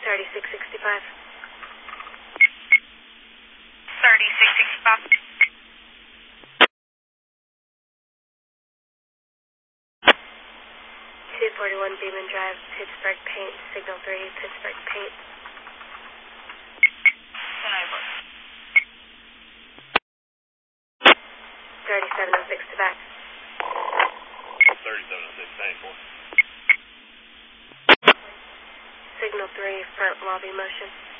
3665. 3665. 241 Beeman Drive, Pittsburgh Paint, Signal 3, Pittsburgh Paint. 3706 to back. 3706, thank you. Signal 3, front lobby motion.